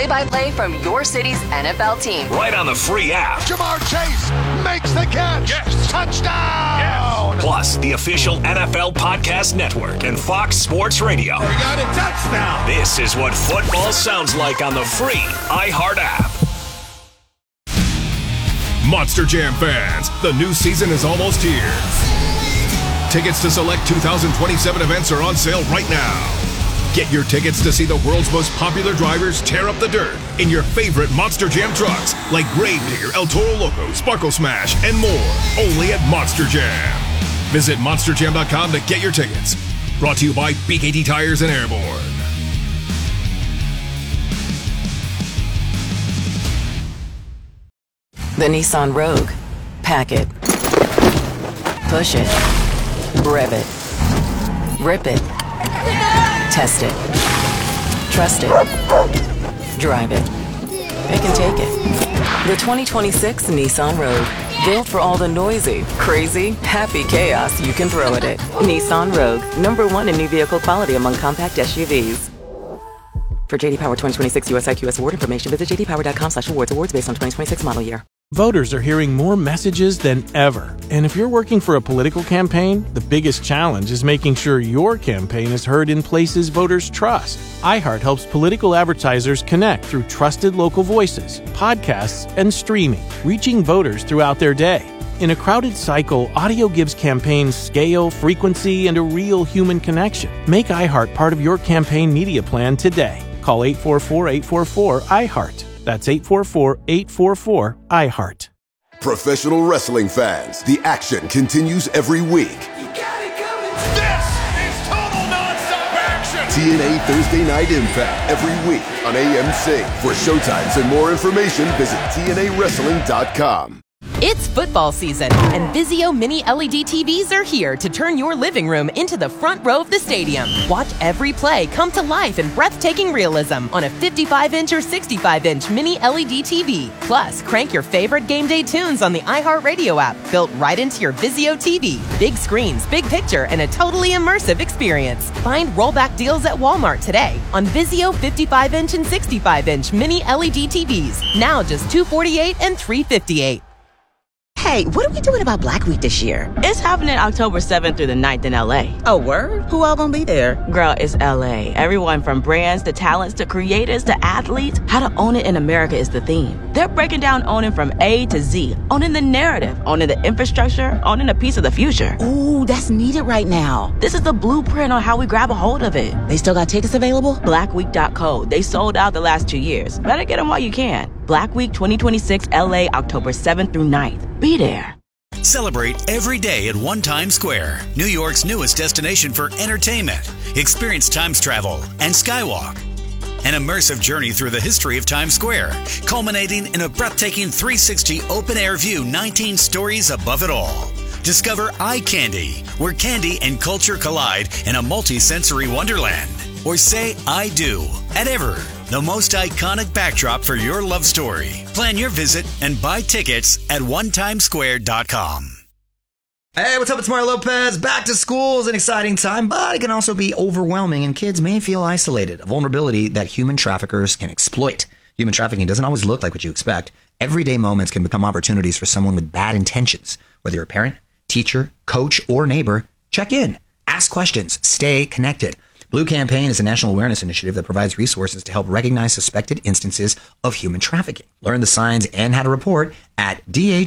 play-by-play from your city's NFL team. Right on the free app. Jamar Chase makes the catch. Yes. Touchdown. Yes. Plus, the official NFL Podcast Network and Fox Sports Radio. We got a touchdown. This is what football sounds like on the free iHeart app. Monster Jam fans, the new season is almost here. Tickets to select 2027 events are on sale right now. Get your tickets to see the world's most popular drivers tear up the dirt in your favorite Monster Jam trucks like Gravedigger, El Toro Loco, Sparkle Smash, and more. Only at Monster Jam. Visit monsterjam.com to get your tickets. Brought to you by BKT Tires and Airborne. The Nissan Rogue. Pack it. Push it. Rev it. Rip it. Test it. Trust it. Drive it. Pick and take it. The 2026 Nissan Rogue. Built for all the noisy, crazy, happy chaos you can throw at it. Nissan Rogue. #1 in new vehicle quality among compact SUVs. For JD Power 2026 US IQ award information, visit jdpower.com/awards. Awards based on 2026 model year. Voters are hearing more messages than ever. And if you're working for a political campaign, the biggest challenge is making sure your campaign is heard in places voters trust. iHeart helps political advertisers connect through trusted local voices, podcasts, and streaming, reaching voters throughout their day. In a crowded cycle, audio gives campaigns scale, frequency, and a real human connection. Make iHeart part of your campaign media plan today. Call 844-844-iHeart. That's 844-844-iHeart. Professional wrestling fans, the action continues every week. This is total nonstop action. TNA Thursday Night Impact every week on AMC. For showtimes and more information, visit TNAWrestling.com. It's football season, and Vizio Mini LED TVs are here to turn your living room into the front row of the stadium. Watch every play come to life in breathtaking realism on a 55-inch or 65-inch Mini LED TV. Plus, crank your favorite game day tunes on the iHeartRadio app, built right into your Vizio TV. Big screens, big picture, and a totally immersive experience. Find rollback deals at Walmart today on Vizio 55-inch and 65-inch Mini LED TVs. Now just $248 and $358. Hey, what are we doing about Black Week this year? It's happening October 7th through the 9th in LA. Oh, word? Who all gonna be there? Girl, it's LA. Everyone from brands to talents to creators to athletes. How to own it in America is the theme. They're breaking down owning from A to Z. Owning the narrative, owning the infrastructure, owning a piece of the future. Ooh, that's needed right now. This is the blueprint on how we grab a hold of it. They still got tickets available? Blackweek.co. They sold out the last 2 years. Better get them while you can. Black Week 2026 LA, October 7th through 9th. Be there. Celebrate every day at One Times Square, New York's newest destination for entertainment. Experience Times travel and Skywalk. An immersive journey through the history of Times Square, culminating in a breathtaking 360 open-air view 19 stories above it all. Discover Eye Candy, where candy and culture collide in a multi-sensory wonderland. Or say I do at Ever, the most iconic backdrop for your love story. Plan your visit and buy tickets at onetimesquare.com. Hey, what's up? It's Mario Lopez. Back to school is an exciting time, but it can also be overwhelming, and kids may feel isolated, a vulnerability that human traffickers can exploit. Human trafficking doesn't always look like what you expect. Everyday moments can become opportunities for someone with bad intentions. Whether you're a parent, teacher, coach, or neighbor, check in, ask questions, stay connected. Blue Campaign is a national awareness initiative that provides resources to help recognize suspected instances of human trafficking. Learn the signs and how to report at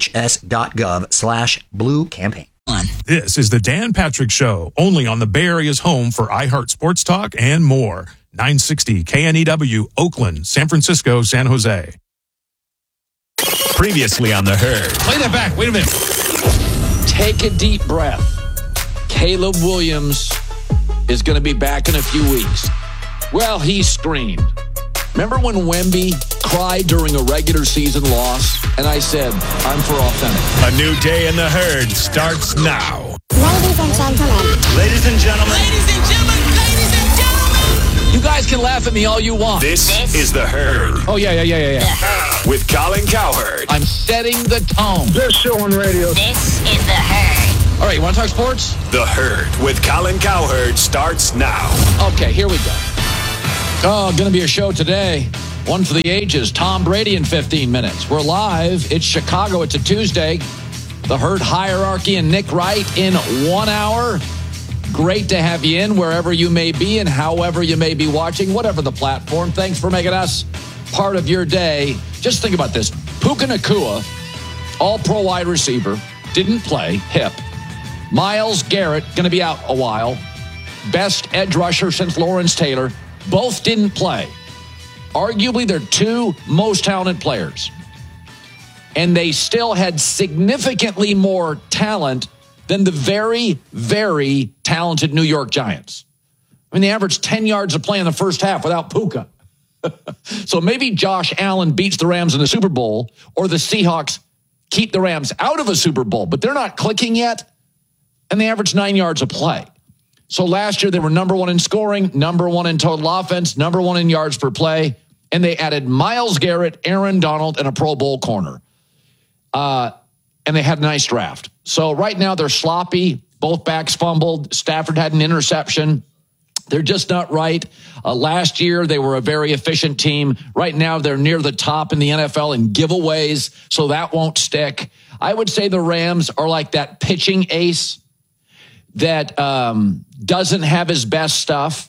dhs.gov/Blue Campaign. This is the Dan Patrick Show, only on the Bay Area's home for iHeart Sports Talk and more. 960 KNEW, Oakland, San Francisco, San Jose. Previously on The Herd. Play that back. Wait a minute. Take a deep breath. Caleb Williams is going to be back in a few weeks. Well, he screamed. Remember when Wemby cried during a regular season loss? And I said, I'm for authentic. A new day in The Herd starts now. Ladies and gentlemen. Ladies and gentlemen. Ladies and gentlemen. Ladies and gentlemen. You guys can laugh at me all you want. This is The Herd. Oh, yeah. The Herd. With Colin Cowherd. I'm setting the tone. Best show on radio. This is The Herd. All right, you want to talk sports? The Herd with Colin Cowherd starts now. Okay, here we go. Oh, going to be a show today. One for the ages, Tom Brady in 15 minutes. We're live. It's Chicago. It's a Tuesday. The Herd Hierarchy and Nick Wright in 1 hour. Great to have you in wherever you may be and however you may be watching, whatever the platform. Thanks for making us part of your day. Just think about this. Puka Nacua, all-pro wide receiver, didn't play, hip. Myles Garrett, going to be out a while. Best edge rusher since Lawrence Taylor. Both didn't play. Arguably, they're two most talented players. And they still had significantly more talent than the very, very talented New York Giants. I mean, they averaged 10 yards a play in the first half without Puka. So maybe Josh Allen beats the Rams in the Super Bowl, or the Seahawks keep the Rams out of a Super Bowl, but they're not clicking yet, and they average 9 yards a play. So last year, they were number one in scoring, number one in total offense, number one in yards per play, and they added Myles Garrett, Aaron Donald, and a Pro Bowl corner. And they had a nice draft. So right now, they're sloppy. Both backs fumbled. Stafford had an interception. They're just not right. Last year, they were a very efficient team. Right now, they're near the top in the NFL in giveaways, so that won't stick. I would say the Rams are like that pitching ace that doesn't have his best stuff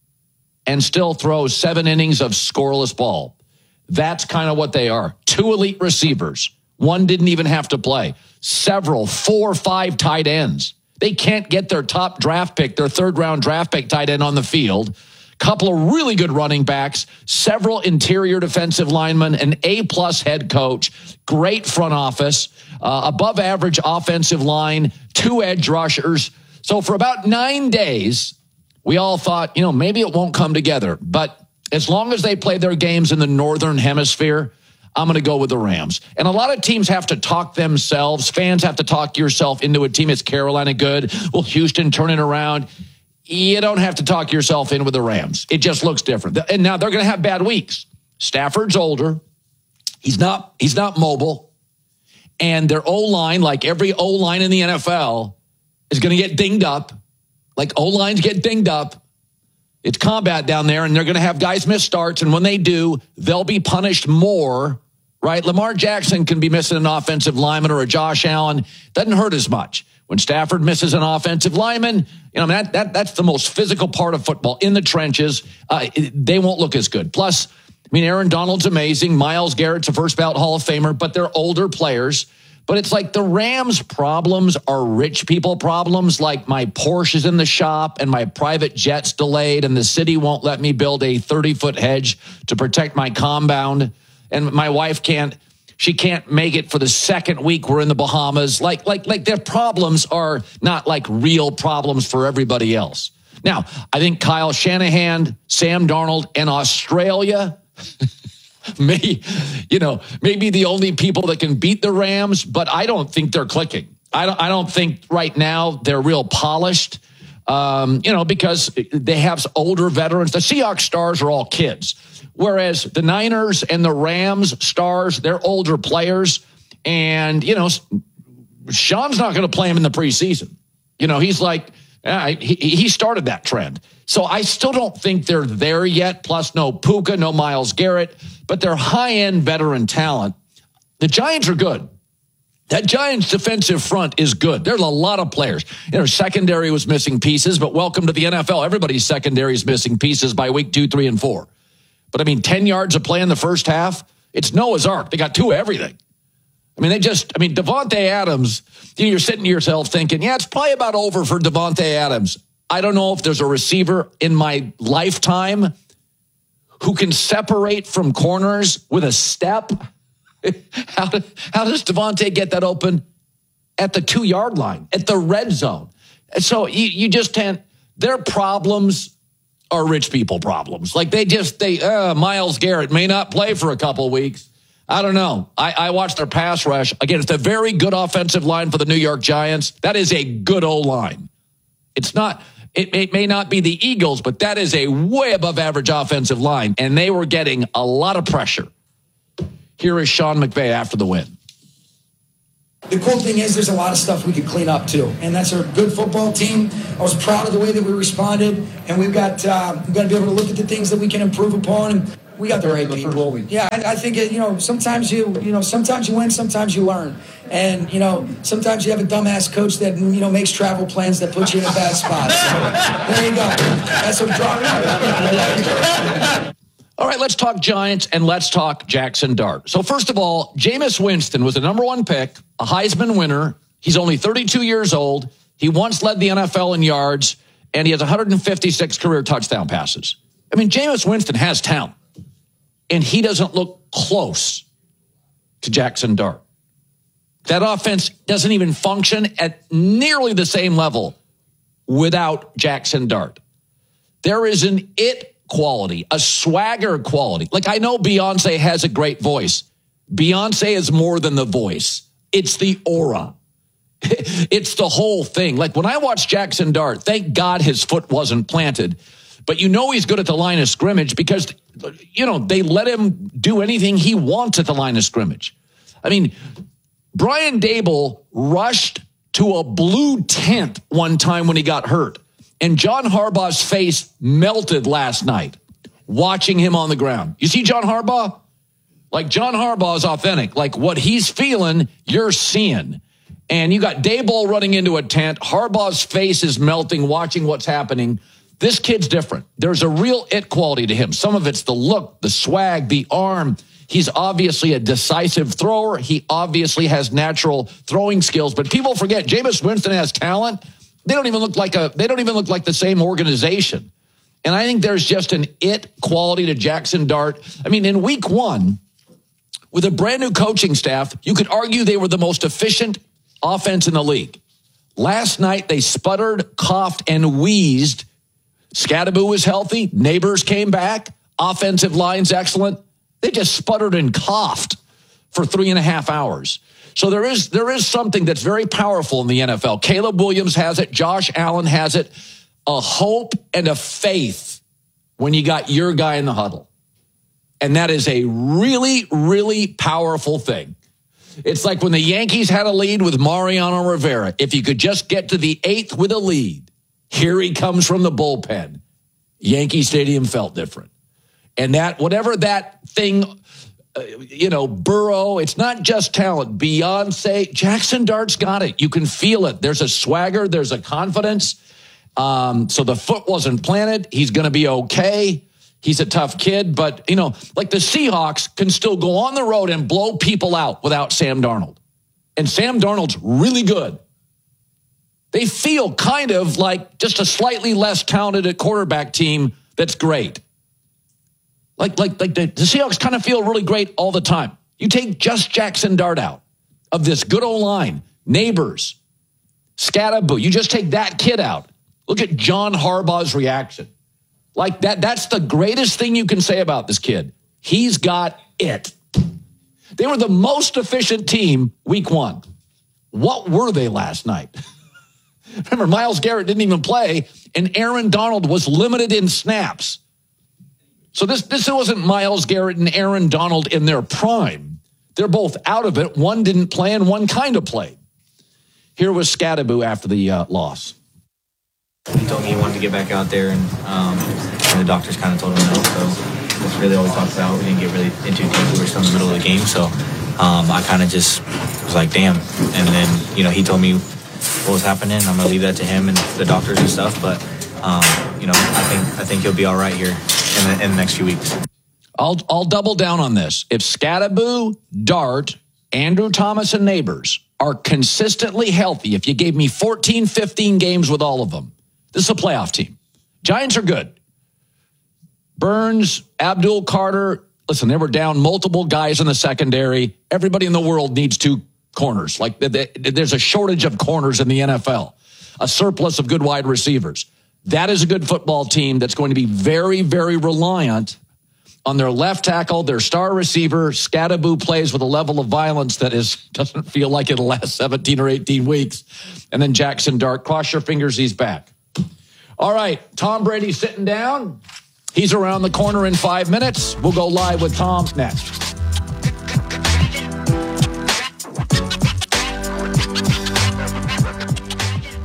and still throws 7 innings of scoreless ball. That's kind of what they are. 2 elite receivers. One didn't even have to play. Several, 4 or 5 tight ends. They can't get their top draft pick, their third-round draft pick tight end on the field. Couple of really good running backs, several interior defensive linemen, an A-plus head coach, great front office, above-average offensive line, 2 edge rushers. So for about 9 days, we all thought, maybe it won't come together. But as long as they play their games in the Northern Hemisphere, I'm going to go with the Rams. And a lot of teams have to talk themselves. Fans have to talk yourself into a team. Is Carolina good? Will Houston turn it around? You don't have to talk yourself in with the Rams. It just looks different. And now they're going to have bad weeks. Stafford's older. He's not mobile. And their O-line, like every O-line in the NFL, is going to get dinged up. Like O-lines get dinged up. It's combat down there, and they're going to have guys miss starts, and when they do, they'll be punished more, right? Lamar Jackson can be missing an offensive lineman or a Josh Allen. Doesn't hurt as much. When Stafford misses an offensive lineman, that's the most physical part of football. In the trenches, they won't look as good. Plus, Aaron Donald's amazing. Myles Garrett's a first-ballot Hall of Famer, but they're older players. But it's like the Rams' problems are rich people problems, like my Porsche is in the shop and my private jet's delayed and the city won't let me build a 30-foot hedge to protect my compound. And my wife can't make it for the second week we're in the Bahamas. Like their problems are not like real problems for everybody else. Now, I think Kyle Shanahan, Sam Darnold, and Australia maybe the only people that can beat the Rams, but I don't think they're clicking. I don't think right now they're real polished, because they have older veterans. The Seahawks stars are all kids, whereas the Niners and the Rams stars, they're older players. And, Sean's not going to play him in the preseason. He's like, he started that trend. So I still don't think they're there yet. Plus, no Puka, no Myles Garrett, but they're high-end veteran talent. The Giants are good. That Giants defensive front is good. There's a lot of players. Secondary was missing pieces, but welcome to the NFL. Everybody's secondary is missing pieces by week 2, 3, and 4. But 10 yards of play in the first half, it's Noah's Ark. They got 2 of everything. Devontae Adams, you're sitting to yourself thinking, it's probably about over for Devontae Adams. I don't know if there's a receiver in my lifetime who can separate from corners with a step. How does Devontae get that open at the 2-yard line, at the red zone? And so you just can't. Their problems are rich people problems. Like Myles Garrett may not play for a couple of weeks. I don't know. I watched their pass rush. Again, it's a very good offensive line for the New York Giants. That is a good O-line. It may not be the Eagles, but that is a way above average offensive line. And they were getting a lot of pressure. Here is Sean McVay after the win. The cool thing is there's a lot of stuff we could clean up too. And that's a good football team. I was proud of the way that we responded. And we've got to be able to look at the things that we can improve upon. And We got the right people. Yeah, I think sometimes you win, sometimes you learn, and sometimes you have a dumbass coach that makes travel plans that put you in a bad spot. So there you go. That's what I'm All right, let's talk Giants and let's talk Jackson Dart. So first of all, Jameis Winston was the number 1 pick, a Heisman winner. He's only 32 years old. He once led the NFL in yards, and he has 156 career touchdown passes. I mean, Jameis Winston has talent, and he doesn't look close to Jackson Dart. That offense doesn't even function at nearly the same level without Jackson Dart. There is an it quality, a swagger quality. Like, I know Beyonce has a great voice. Beyonce is more than the voice. It's the aura. It's the whole thing. Like, when I watch Jackson Dart, thank God his foot wasn't planted. But he's good at the line of scrimmage because, they let him do anything he wants at the line of scrimmage. I mean, Brian Daboll rushed to a blue tent one time when he got hurt. And John Harbaugh's face melted last night watching him on the ground. You see John Harbaugh? Like, John Harbaugh is authentic. Like, what he's feeling, you're seeing. And you got Daboll running into a tent. Harbaugh's face is melting watching what's happening. This kid's different. There's a real it quality to him. Some of it's the look, the swag, the arm. He's obviously a decisive thrower. He obviously has natural throwing skills. But people forget, Jameis Winston has talent. They don't even look like the same organization. And I think there's just an it quality to Jackson Dart. I mean, in week 1, with a brand new coaching staff, you could argue they were the most efficient offense in the league. Last night, they sputtered, coughed, and wheezed. Scadaboo was healthy. Neighbors came back. Offensive line's excellent. They just sputtered and coughed for 3.5 hours. So there is something that's very powerful in the NFL. Caleb Williams has it. Josh Allen has it. A hope and a faith when you got your guy in the huddle. And that is a really, really powerful thing. It's like when the Yankees had a lead with Mariano Rivera. If you could just get to the 8th with a lead, here he comes from the bullpen. Yankee Stadium felt different. And that, whatever that thing, Burrow, it's not just talent. Beyonce, Jackson Dart's got it. You can feel it. There's a swagger. There's a confidence. So the foot wasn't planted. He's going to be okay. He's a tough kid. But, like the Seahawks can still go on the road and blow people out without Sam Darnold. And Sam Darnold's really good. They feel kind of like just a slightly less talented quarterback team that's great. Like the Seahawks kind of feel really great all the time. You take just Jackson Dart out of this good old line, Neighbors, Scadaboo. You just take that kid out. Look at John Harbaugh's reaction. Like that's the greatest thing you can say about this kid. He's got it. They were the most efficient team week 1. What were they last night? Remember, Myles Garrett didn't even play, and Aaron Donald was limited in snaps. So this wasn't Myles Garrett and Aaron Donald in their prime. They're both out of it. One didn't play, and one kind of played. Here was Scadaboo after the loss. He told me he wanted to get back out there, and the doctors kind of told him no. So that's really all we talked about. We didn't get really into deep. We were still in the middle of the game, so I kind of just was like, damn. And then, he told me what was happening. I'm going to leave that to him and the doctors and stuff. But, I think he'll be all right here in the next few weeks. I'll double down on this. If Scadaboo, Dart, Andrew Thomas, and Neighbors are consistently healthy, if you gave me 14, 15 games with all of them, this is a playoff team. Giants are good. Burns, Abdul Carter, listen, they were down multiple guys in the secondary. Everybody in the world needs 2 corners. Like, there's a shortage of corners in the NFL, a surplus of good wide receivers. That is a good football team that's going to be very, very reliant on their left tackle, their star receiver. Scadaboo plays with a level of violence that doesn't feel like it'll last 17 or 18 weeks. And then Jackson Dart, cross your fingers, he's back. All right, Tom Brady sitting down. He's around the corner in 5 minutes. We'll go live with Tom next.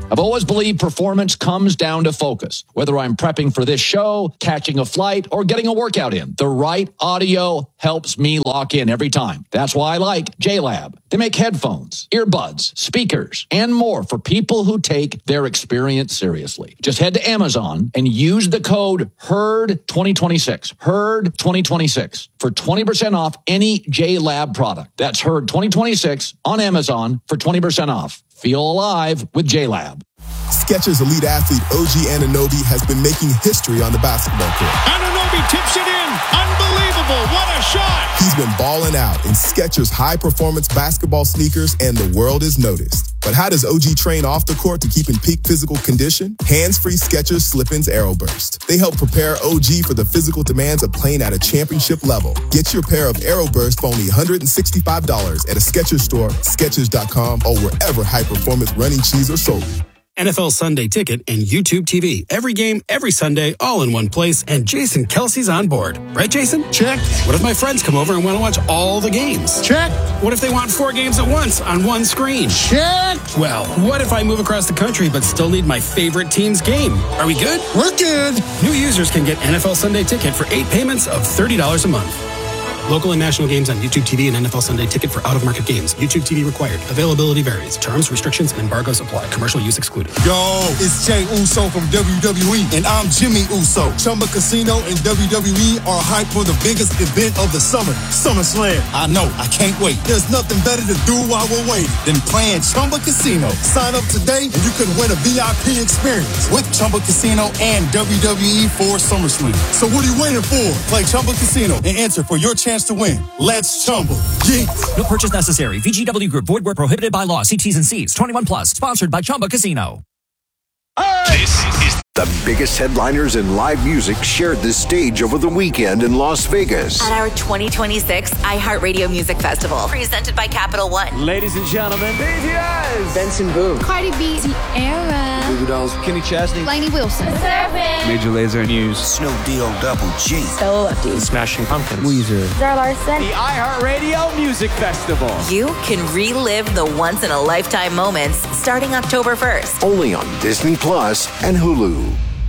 I've always believed performance comes down to focus. Whether I'm prepping for this show, catching a flight, or getting a workout in, the right audio helps me lock in every time. That's why I like JLab. They make headphones, earbuds, speakers, and more for people who take their experience seriously. Just head to Amazon and use the code HERD2026, HERD2026, for 20% off any JLab product. That's HERD2026 on Amazon for 20% off. Feel alive with JLab. Skechers elite athlete OG Anunoby has been making history on the basketball court. Anunoby tips it in. Unbelievable. What a shot. He's been balling out in Skechers high-performance basketball sneakers, and the world has noticed. But how does OG train off the court to keep in peak physical condition? Hands-free Skechers Slip-ins Aeroburst. They help prepare OG for the physical demands of playing at a championship level. Get your pair of Aeroburst for only $165 at a Skechers store, Skechers.com, or wherever high-performance running shoes are sold. NFL Sunday Ticket and YouTube TV. Every game, every Sunday, all in one place, and Jason Kelsey's on board. Right, Jason? Check. What if my friends come over and want to watch all the games? Check. What if they want 4 games at once on one screen? Check. Well, what if I move across the country but still need my favorite team's game? Are we good? We're good. New users can get NFL Sunday Ticket for 8 payments of $30 a month. Local and national games on YouTube TV and NFL Sunday Ticket for out-of-market games. YouTube TV required. Availability varies. Terms, restrictions, and embargoes apply. Commercial use excluded. Yo, it's Jey Uso from WWE, and I'm Jimmy Uso. Chumba Casino and WWE are hyped for the biggest event of the summer, SummerSlam. I know, I can't wait. There's nothing better to do while we're waiting than playing Chumba Casino. Sign up today, and you could win a VIP experience with Chumba Casino and WWE for SummerSlam. So what are you waiting for? Play Chumba Casino and enter for your chance to win. Let's Chumba. Yeah. No purchase necessary. VGW Group. Void where prohibited by law. See T's and C's. 21 plus. Sponsored by Chumba Casino. This is the biggest headliners in live music shared the stage over the weekend in Las Vegas. At our 2026 iHeartRadio Music Festival, presented by Capital One. Ladies and gentlemen, BTS, Benson Boone, Cardi B, Tierra, Goo Goo Dolls, Kenny Chesney, Lainey Wilson, Major Lazer News, Snoop Deal Double G, Stella Lefty, Smashing Pumpkins, Weezer, Zara Larson, the iHeartRadio Music Festival. You can relive the once-in-a-lifetime moments starting October 1st. Only on Disney Plus and Hulu.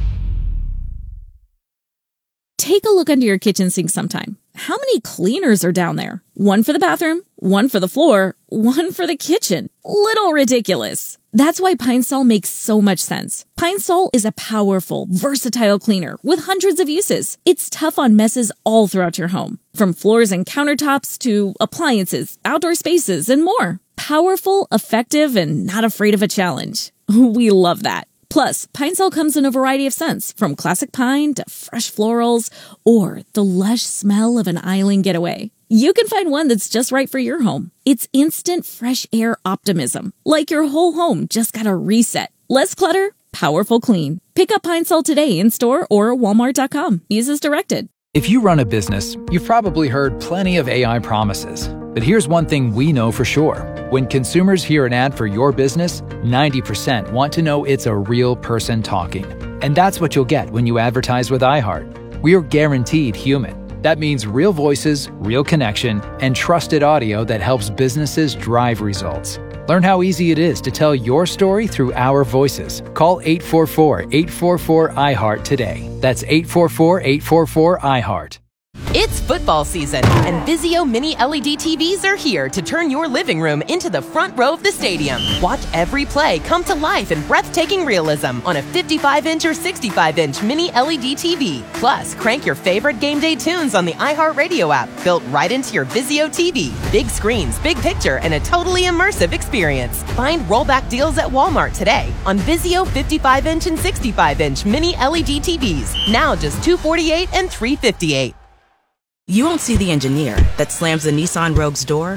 Take a look under your kitchen sink sometime. How many cleaners are down there? One for the bathroom, one for the floor, one for the kitchen. Little ridiculous. That's why Pine Sol makes so much sense. Pine Sol is a powerful, versatile cleaner with hundreds of uses. It's tough on messes all throughout your home, from floors and countertops to appliances, outdoor spaces, and more. Powerful, effective, and not afraid of a challenge. We love that. Plus, Pine Sol comes in a variety of scents, from classic pine to fresh florals, or the lush smell of an island getaway. You can find one that's just right for your home. It's instant fresh air optimism, like your whole home just got a reset. Less clutter, powerful clean. Pick up Pine Sol today in store or Walmart.com. Use as directed. If you run a business, you've probably heard plenty of AI promises. But here's one thing we know for sure. When consumers hear an ad for your business, 90% want to know it's a real person talking. And that's what you'll get when you advertise with iHeart. We're guaranteed human. That means real voices, real connection, and trusted audio that helps businesses drive results. Learn how easy it is to tell your story through our voices. Call 844-844-iHeart today. That's 844-844-iHeart. It's football season, and Vizio Mini LED TVs are here to turn your living room into the front row of the stadium. Watch every play come to life in breathtaking realism on a 55-inch or 65-inch Mini LED TV. Plus, crank your favorite game day tunes on the iHeartRadio app, built right into your Vizio TV. Big screens, big picture, and a totally immersive experience. Find rollback deals at Walmart today on Vizio 55-inch and 65-inch Mini LED TVs. Now just $248 and $358. You won't see the engineer that slams the Nissan Rogue's door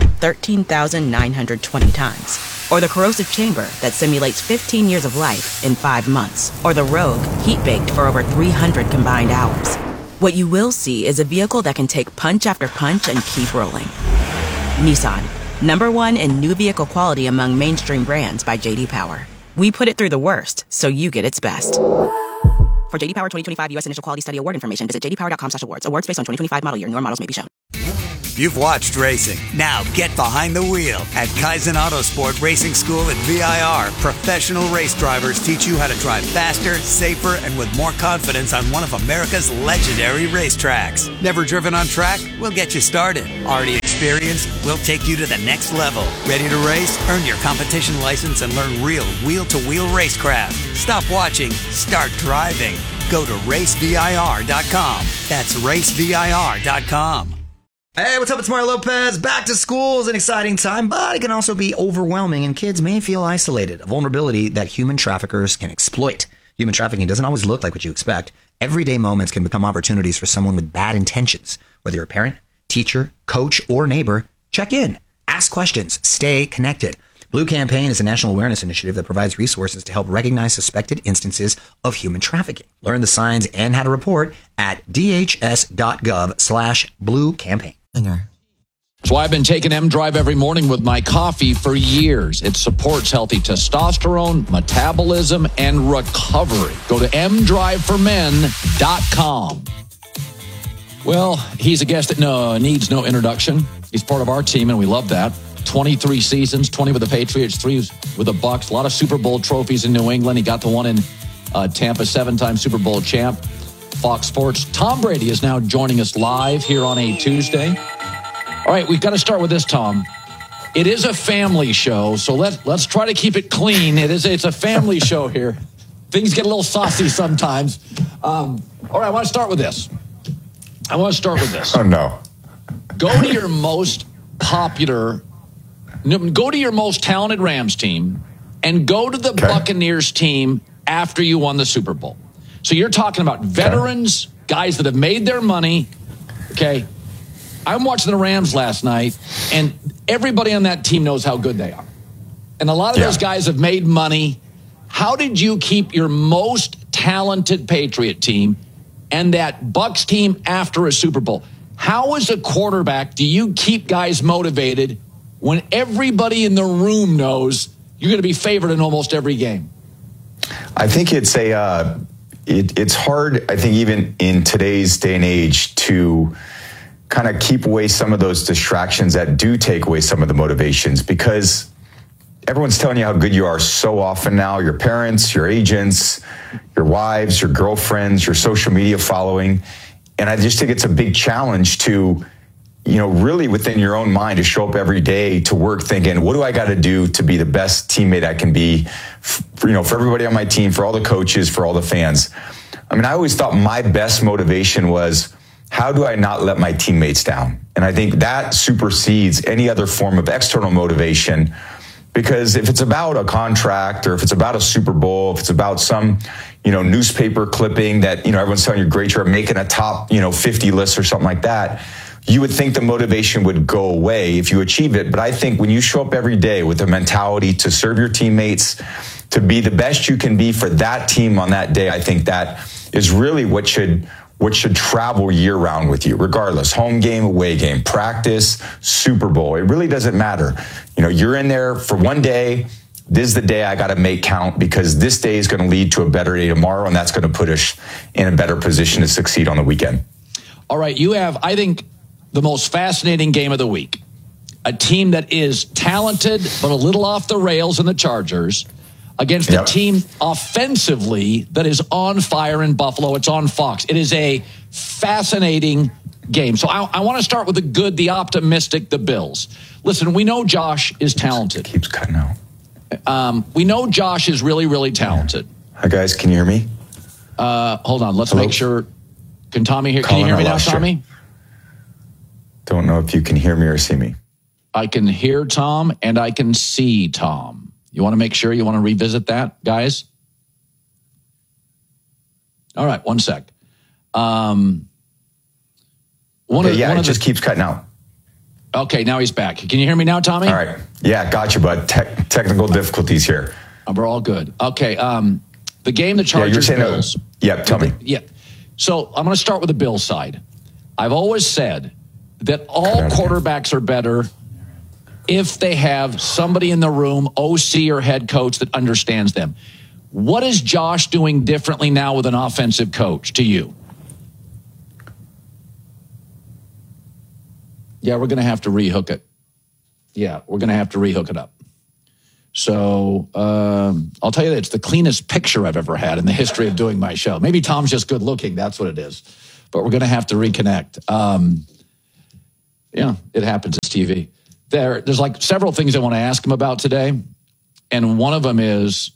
13,920 times. Or the corrosive chamber that simulates 15 years of life in 5 months. Or the Rogue heat-baked for over 300 combined hours. What you will see is a vehicle that can take punch after punch and keep rolling. Nissan, #1 in new vehicle quality among mainstream brands by J.D. Power. We put it through the worst, so you get its best. For J.D. Power 2025 U.S. Initial Quality Study Award information, visit jdpower.com/awards. Awards based on 2025 model year. Newer models may be shown. You've watched racing. Now get behind the wheel at Kaizen Autosport Racing School at VIR. Professional race drivers teach you how to drive faster, safer, and with more confidence on one of America's legendary racetracks. Never driven on track? We'll get you started. Already experienced? We'll take you to the next level. Ready to race? Earn your competition license and learn real wheel-to-wheel racecraft. Stop watching. Start driving. Go to racevir.com. That's racevir.com. Hey, what's up? It's Mario Lopez. Back to school is an exciting time, but it can also be overwhelming, and kids may feel isolated, a vulnerability that human traffickers can exploit. Human trafficking doesn't always look like what you expect. Everyday moments can become opportunities for someone with bad intentions. Whether you're a parent, teacher, coach, or neighbor, check in, ask questions, stay connected. Blue Campaign is a national awareness initiative that provides resources to help recognize suspected instances of human trafficking. Learn the signs and how to report at dhs.gov/Blue Campaign. So I've been taking M-Drive every morning with my coffee for years. It supports healthy testosterone, metabolism, and recovery. Go to mdriveformen.com. Well, he's a guest that needs no introduction. He's part of our team, and we love that. 23 seasons, 20 with the Patriots, 3 with the Bucs, a lot of Super Bowl trophies in New England. He got the one in Tampa, 7-time Super Bowl champ. Fox Sports. Tom Brady is now joining us live here on a Tuesday. All right, we've got to start with this, Tom. It is a family show, so let's try to keep it clean. It's a family show here. Things get a little saucy sometimes. All right, I want to start with this. Oh, no. Go to your most talented Rams team and go to the Buccaneers team after you won the Super Bowl. So you're talking about veterans, guys that have made their money. Okay. I'm watching the Rams last night, and everybody on that team knows how good they are. And a lot of those guys have made money. How did you keep your most talented Patriot team and that Bucs team after a Super Bowl? How, as a quarterback, do you keep guys motivated when everybody in the room knows you're going to be favored in almost every game? I think it's it's hard, I think, even in today's day and age, to kind of keep away some of those distractions that do take away some of the motivations, because everyone's telling you how good you are so often now. Your parents, your agents, your wives, your girlfriends, your social media following. And I just think it's a big challenge to, really within your own mind, to show up every day to work thinking, what do I got to do to be the best teammate I can be, for everybody on my team, for all the coaches, for all the fans. I mean, I always thought my best motivation was, how do I not let my teammates down? And I think that supersedes any other form of external motivation, because if it's about a contract, or if it's about a Super Bowl, if it's about some, newspaper clipping that, everyone's telling you great, you're making a top, 50 list or something like that, you would think the motivation would go away if you achieve it. But I think when you show up every day with the mentality to serve your teammates, to be the best you can be for that team on that day, I think that is really what should travel year round with you, regardless. Home game, away game, practice, Super Bowl. It really doesn't matter. You're in there for one day. This is the day I got to make count, because this day is going to lead to a better day tomorrow, and that's going to put us in a better position to succeed on the weekend. All right, you have, I think, the most fascinating game of the week. A team that is talented but a little off the rails in the Chargers against a team offensively that is on fire in Buffalo. It's on Fox. It is a fascinating game. So I want to start with the good, the optimistic, the Bills. Listen, we know Josh is talented. It keeps cutting out. We know Josh is really, really talented. Hi, guys. Can you hear me? Hold on. Let's make sure. Can Tommy hear? Can you hear me now, Tommy? Don't know if you can hear me or see me. I can hear Tom and I can see Tom. You want to make sure? You want to revisit that, guys? All right, one sec. It just keeps cutting out. Okay, now he's back. Can you hear me now, Tommy? All right. Yeah, got you, bud. Technical difficulties here. We're all good. Okay, the game, the Chargers, Bills. Tell me. Yeah. So I'm going to start with the Bills side. I've always said that all quarterbacks are better if they have somebody in the room, OC or head coach, that understands them. What is Josh doing differently now with an offensive coach to you? Yeah, we're going to have to rehook it. Yeah, we're going to have to rehook it up. So I'll tell you that it's the cleanest picture I've ever had in the history of doing my show. Maybe Tom's just good looking. That's what it is. But we're going to have to reconnect. Yeah, it happens. It's TV. There's like several things I want to ask him about today. And one of them is,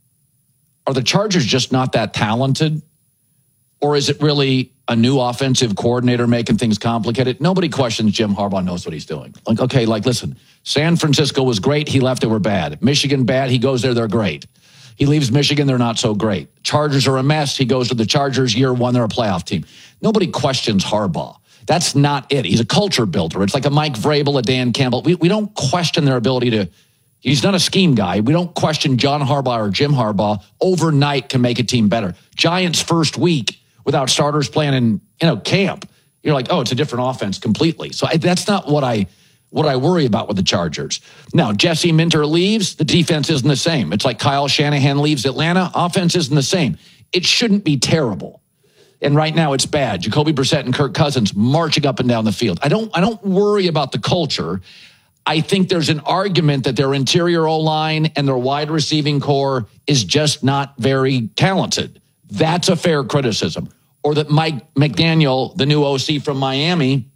are the Chargers just not that talented? Or is it really a new offensive coordinator making things complicated? Nobody questions Jim Harbaugh knows what he's doing. Like, okay, like, listen, San Francisco was great. He left, they were bad. Michigan, bad. He goes there, they're great. He leaves Michigan, they're not so great. Chargers are a mess. He goes to the Chargers, year one, they're a playoff team. Nobody questions Harbaugh. That's not it. He's a culture builder. It's like a Mike Vrabel, a Dan Campbell. We don't question their ability to, he's not a scheme guy. We don't question John Harbaugh or Jim Harbaugh overnight can make a team better. Giants first week without starters playing in camp. You're like, oh, it's a different offense completely. So that's not what I worry about with the Chargers. Now, Jesse Minter leaves, the defense isn't the same. It's like Kyle Shanahan leaves Atlanta, offense isn't the same. It shouldn't be terrible. And right now it's bad. Jacoby Brissett and Kirk Cousins marching up and down the field. I don't worry about the culture. I think there's an argument that their interior O-line and their wide receiving core is just not very talented. That's a fair criticism. Or that Mike McDaniel, the new OC from Miami,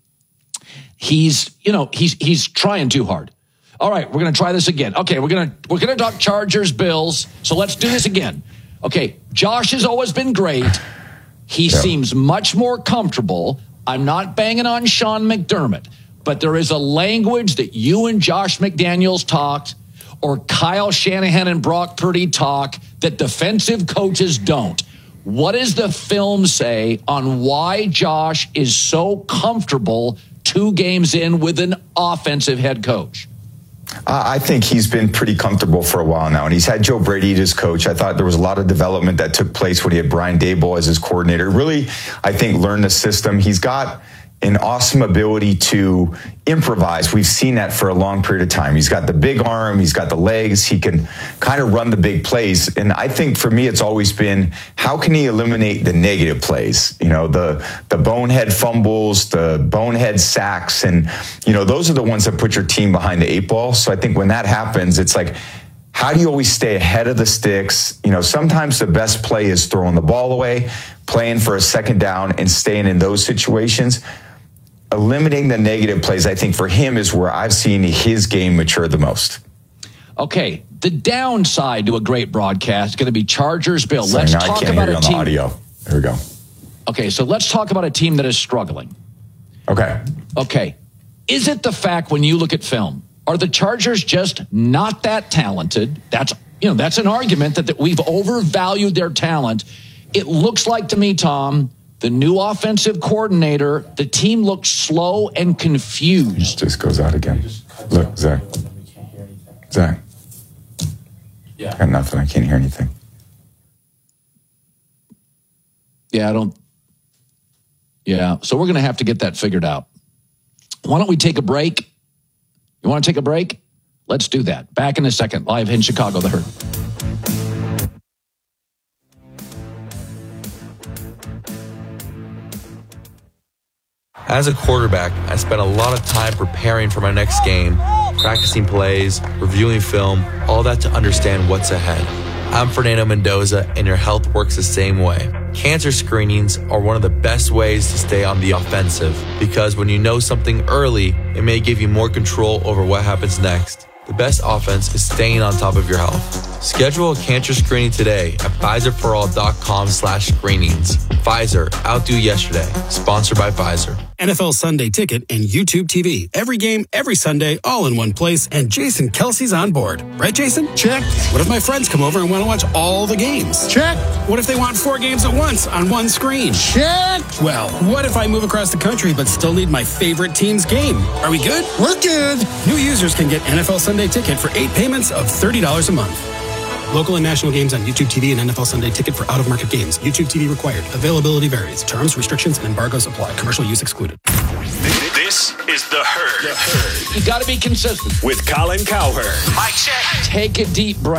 he's trying too hard. All right, we're going to try this again. Okay, we're going to talk Chargers, Bills. So let's do this again. Okay, Josh has always been great. He seems much more comfortable. I'm not banging on Sean McDermott, but there is a language that you and Josh McDaniels talked, or Kyle Shanahan and Brock Purdy talk, that defensive coaches don't. What does the film say on why Josh is so comfortable 2 games in with an offensive head coach? I think he's been pretty comfortable for a while now, and he's had Joe Brady as his coach. I thought there was a lot of development that took place when he had Brian Daboll as his coordinator. Really, I think, learned the system. He's got an awesome ability to improvise. We've seen that for a long period of time. He's got the big arm. He's got the legs. He can kind of run the big plays. And I think for me, it's always been, how can he eliminate the negative plays? The bonehead fumbles, the bonehead sacks. And, those are the ones that put your team behind the 8 ball. So I think when that happens, it's like, how do you always stay ahead of the sticks? Sometimes the best play is throwing the ball away, playing for a second down, and staying in those situations. Eliminating the negative plays, I think, for him is where I've seen his game mature the most. Okay, the downside to a great broadcast is going to be Chargers, Bill. Let's talk about a team. On the audio. There we go. Okay, so let's talk about a team that is struggling. Okay. Is it the fact when you look at film, are the Chargers just not that talented? That's an argument that we've overvalued their talent. It looks like to me, Tom, the new offensive coordinator, the team looks slow and confused. It just goes out again. Look, Zach. Yeah. I got nothing. I can't hear anything. Yeah, so we're going to have to get that figured out. Why don't we take a break? You want to take a break? Let's do that. Back in a second, live in Chicago, The Herd. As a quarterback, I spent a lot of time preparing for my next game, practicing plays, reviewing film, all that to understand what's ahead. I'm Fernando Mendoza, and your health works the same way. Cancer screenings are one of the best ways to stay on the offensive, because when you know something early, it may give you more control over what happens next. The best offense is staying on top of your health. Schedule a cancer screening today at PfizerForAll.com/screenings. Pfizer, outdo yesterday. Sponsored by Pfizer. NFL Sunday Ticket and YouTube TV. Every game, every Sunday, all in one place, and Jason Kelsey's on board. Right, Jason? Check. What if my friends come over and want to watch all the games? Check. What if they want 4 games at once on one screen? Check. Well, what if I move across the country but still need my favorite team's game? Are we good? We're good. New users can get NFL Sunday Ticket for 8 payments of $30 a month. Local and national games on YouTube TV and NFL Sunday Ticket for out-of-market games. YouTube TV required. Availability varies. Terms, restrictions, and embargoes apply. Commercial use excluded. This is The Herd. You got to be consistent. With Colin Cowherd. Mic check. Take a deep breath.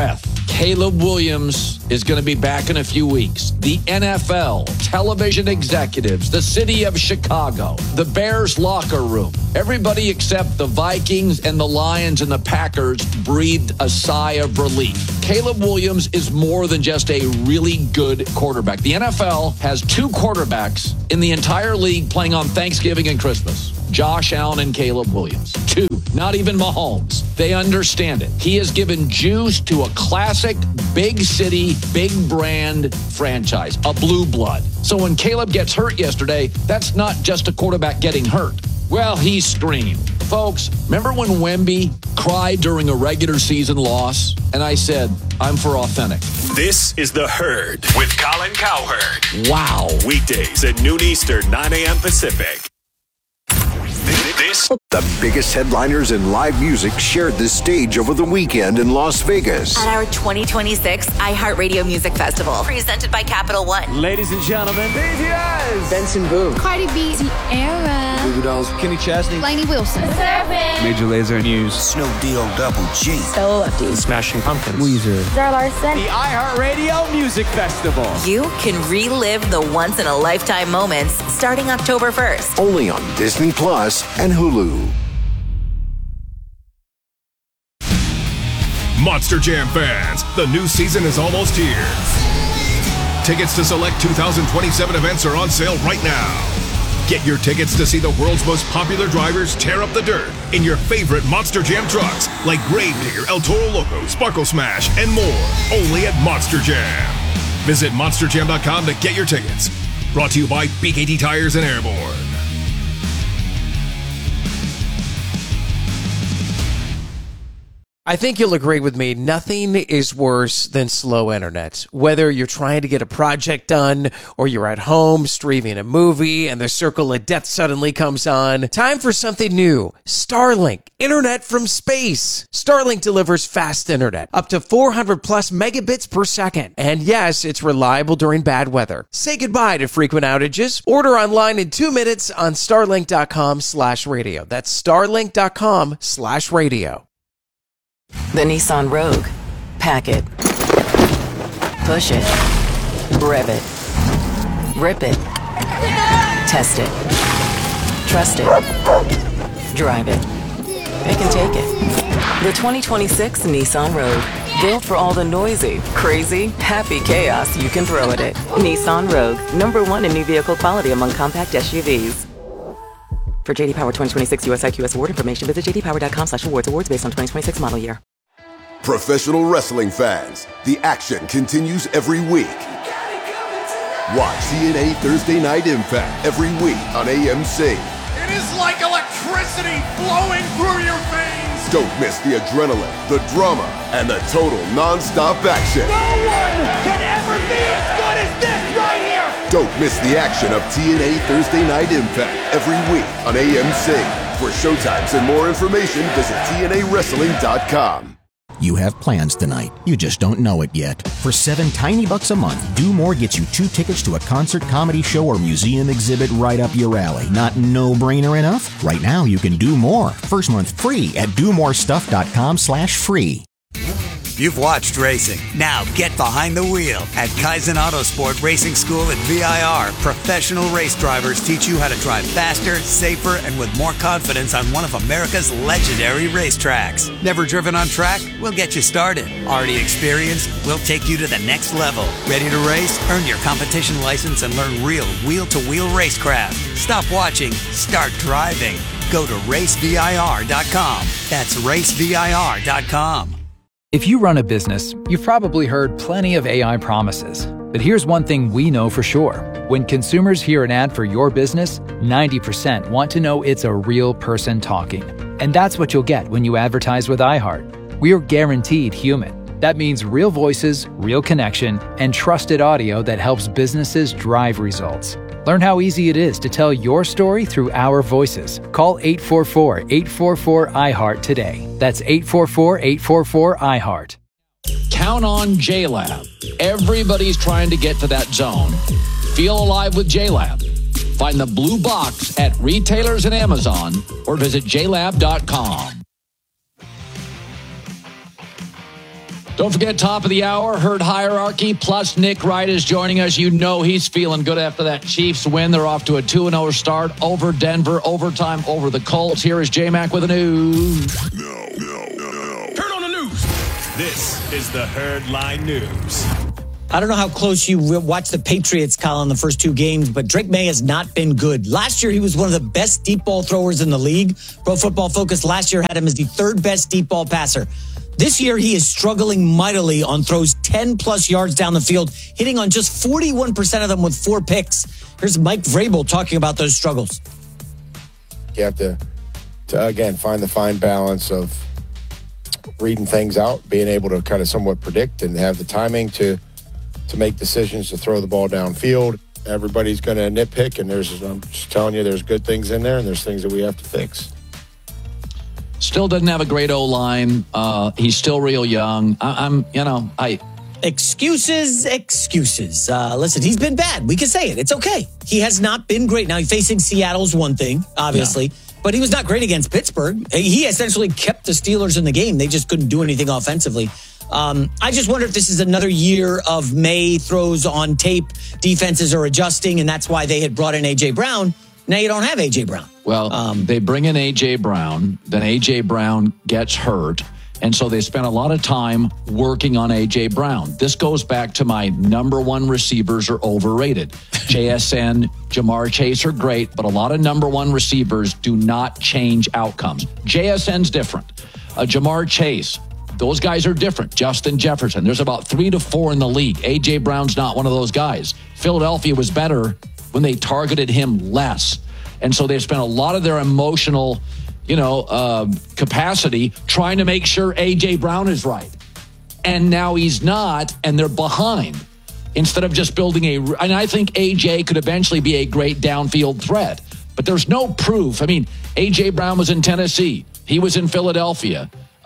Caleb Williams is going to be back in a few weeks. The NFL, television executives, the city of Chicago, the Bears locker room, everybody except the Vikings and the Lions and the Packers breathed a sigh of relief. Caleb Williams is more than just a really good quarterback. The NFL has two quarterbacks in the entire league playing on Thanksgiving and Christmas. Josh Allen and Caleb Williams. Two, not even Mahomes. They understand it. He has given juice to a classic, big city, big brand franchise, a blue blood. So when Caleb gets hurt yesterday, that's not just a quarterback getting hurt. Well, he screamed. Folks, remember when Wemby cried during a regular season loss? And I said, I'm for authentic. This is The Herd with Colin Cowherd. Wow. Weekdays at noon Eastern, 9 a.m. Pacific. The biggest headliners in live music shared this stage over the weekend in Las Vegas. At our 2026 iHeartRadio Music Festival, presented by Capital One. Ladies and gentlemen, BTS, Benson Boone, Cardi B, Sierra, Goo Dolls, Kenny Chesney, Lainey Wilson, Major Lazer, Muse, Snoop D.O. Double G, Stella Lefty, Smashing Pumpkins, Weezer, Zara Larson. The iHeartRadio Music Festival. You can relive the once-in-a-lifetime moments starting October 1st. only on Disney Plus and Hulu. Monster Jam fans, the new season is almost here. Tickets to select 2027 events are on sale right now. Get your tickets to see the world's most popular drivers tear up the dirt in your favorite Monster Jam trucks like Gravedigger, El Toro Loco, Sparkle Smash, and more, only at Monster Jam. Visit monsterjam.com to get your tickets. Brought to you by BKT Tires and Airborne. I think you'll agree with me, nothing is worse than slow internet. Whether you're trying to get a project done or you're at home streaming a movie and the circle of death suddenly comes on, time for something new. Starlink, internet from space. Starlink delivers fast internet, up to 400 plus megabits per second. And yes, it's reliable during bad weather. Say goodbye to frequent outages. Order online in 2 minutes on starlink.com/radio. That's starlink.com/radio. The Nissan Rogue. Pack it. Push it. Rev it. Rip it. Test it. Trust it. Drive it. It can take it. The 2026 Nissan Rogue. Built for all the noisy, crazy, happy chaos you can throw at it. Nissan Rogue. #1 in new vehicle quality among compact SUVs. For JD Power 2026 US IQS award information, visit jdpower.com/awards. Awards based on 2026 model year. Professional wrestling fans, the action continues every week. Watch TNA Thursday Night Impact every week on AMC. It is like electricity flowing through your veins. Don't miss the adrenaline, the drama, and the total non-stop action. No one can ever be as good as this right here. Don't miss the action of TNA Thursday Night Impact every week on AMC. For showtimes and more information, visit TNAWrestling.com. You have plans tonight. You just don't know it yet. For $7 tiny a month, Do More gets you 2 tickets to a concert, comedy show, or museum exhibit right up your alley. Not no-brainer enough? Right now, you can do more. First month free at domorestuff.com/free. You've watched racing. Now get behind the wheel at Kaizen Autosport Racing School at VIR. Professional race drivers teach you how to drive faster, safer, and with more confidence on one of America's legendary racetracks. Never driven on track? We'll get you started. Already experienced? We'll take you to the next level. Ready to race? Earn your competition license and learn real wheel-to-wheel racecraft. Stop watching. Start driving. Go to racevir.com. That's racevir.com. If you run a business, you've probably heard plenty of AI promises. But here's one thing we know for sure. When consumers hear an ad for your business, 90% want to know it's a real person talking. And that's what you'll get when you advertise with iHeart. We are guaranteed human. That means real voices, real connection, and trusted audio that helps businesses drive results. Learn how easy it is to tell your story through our voices. Call 844-844-iHeart today. That's 844-844-iHeart. Count on JLab. Everybody's trying to get to that zone. Feel alive with JLab. Find the blue box at retailers and Amazon or visit jlab.com. Don't forget, top of the hour, Herd Hierarchy, plus Nick Wright is joining us. You know he's feeling good after that Chiefs win. They're off to a 2-0 start over Denver, overtime over the Colts. Here is J-Mac with the news. Turn on the news. This is the Herd Line News. I don't know how close you watched the Patriots, Colin, the first two games, but Drake May has not been good. Last year, he was one of the best deep ball throwers in the league. Pro Football Focus last year had him as the third best deep ball passer. This year, he is struggling mightily on throws 10-plus yards down the field, hitting on just 41% of them with 4 picks. Here's Mike Vrabel talking about those struggles. You have to again, find the fine balance of reading things out, being able to kind of somewhat predict and have the timing to make decisions to throw the ball downfield. Everybody's going to nitpick, and I'm just telling you, there's good things in there, and there's things that we have to fix. Still doesn't have a great O-line. He's still real young. Excuses. Listen, he's been bad. We can say it. It's okay. He has not been great. Now, facing Seattle's one thing, obviously, but he was not great against Pittsburgh. He essentially kept the Steelers in the game. They just couldn't do anything offensively. I just wonder if this is another year of May throws on tape. Defenses are adjusting, and that's why they had brought in A.J. Brown. Now you don't have A.J. Brown. Well, they bring in A.J. Brown, then A.J. Brown gets hurt, and so they spent a lot of time working on A.J. Brown. This goes back to my number one receivers are overrated. JSN, Jamar Chase are great, but a lot of number one receivers do not change outcomes. JSN's different. Jamar Chase, those guys are different. Justin Jefferson, there's about 3 to 4 in the league. A.J. Brown's not one of those guys. Philadelphia was better when they targeted him less. And so they spent a lot of their emotional, capacity trying to make sure A.J. Brown is right. And now he's not, and they're behind. Instead of just building and I think A.J. could eventually be a great downfield threat. But there's no proof. I mean, A.J. Brown was in Tennessee. He was in Philadelphia.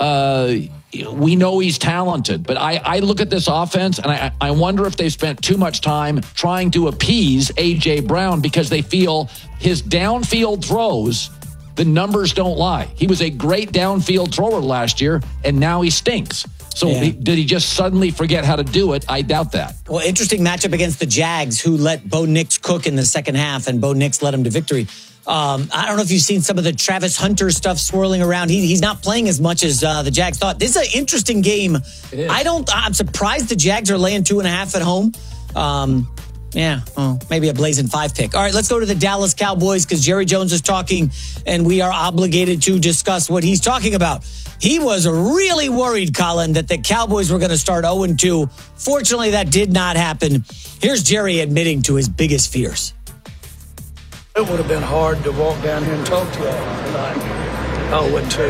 We know he's talented, but I look at this offense and I wonder if they spent too much time trying to appease A.J. Brown because they feel his downfield throws, the numbers don't lie. He was a great downfield thrower last year, and now he stinks. So did he just suddenly forget how to do it? I doubt that. Well, interesting matchup against the Jags, who let Bo Nix cook in the second half, and Bo Nix led him to victory. I don't know if you've seen some of the Travis Hunter stuff swirling around. He's not playing as much as the Jags thought. This is an interesting game. I'm surprised the Jags are laying 2.5 at home. Maybe a blazing 5 pick. All right, let's go to the Dallas Cowboys because Jerry Jones is talking, and we are obligated to discuss what he's talking about. He was really worried, Colin, that the Cowboys were going to start 0-2. Fortunately, that did not happen. Here's Jerry admitting to his biggest fears. It would have been hard to walk down here and talk to you tonight. I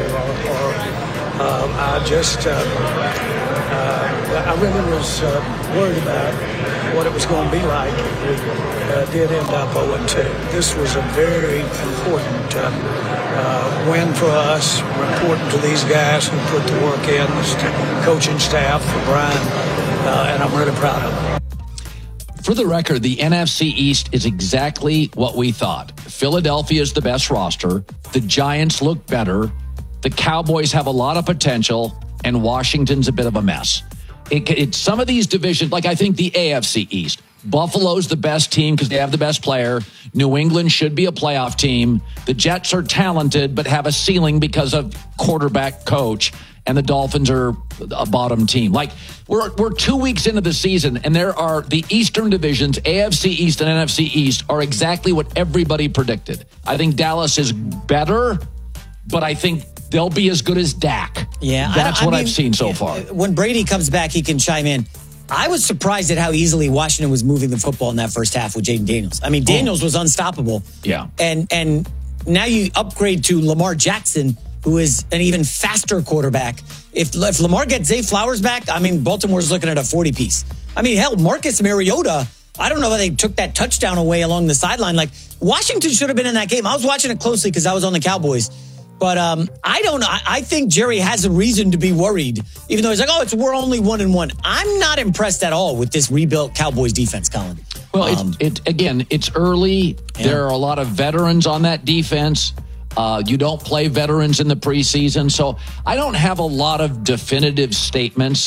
really was worried about what it was going to be like if we did end up 0-2. This was a very important win for us, important to these guys who put the work in, the coaching staff, for Brian, and I'm really proud of them. For the record, the NFC East is exactly what we thought. Philadelphia is the best roster. The Giants look better. The Cowboys have a lot of potential, and Washington's a bit of a mess. It's some of these divisions, like I think the AFC East. Buffalo's the best team because they have the best player. New England should be a playoff team. The Jets are talented but have a ceiling because of quarterback coach. And the Dolphins are a bottom team. Like, we're 2 weeks into the season, and there are the Eastern divisions, AFC East and NFC East, are exactly what everybody predicted. I think Dallas is better, but I think they'll be as good as Dak. Yeah. That's what I've seen so far. When Brady comes back, he can chime in. I was surprised at how easily Washington was moving the football in that first half with Jaden Daniels. I mean, Daniels was unstoppable. Yeah. And now you upgrade to Lamar Jackson, who is an even faster quarterback. If Lamar gets Zay Flowers back, I mean, Baltimore's looking at a 40-piece. I mean, hell, Marcus Mariota, I don't know why they took that touchdown away along the sideline. Like, Washington should have been in that game. I was watching it closely because I was on the Cowboys. But I don't know. I think Jerry has a reason to be worried, even though he's like, we're only 1-1. I'm not impressed at all with this rebuilt Cowboys defense, Colin. Well, it's early. Yeah. There are a lot of veterans on that defense. You don't play veterans in the preseason. So I don't have a lot of definitive statements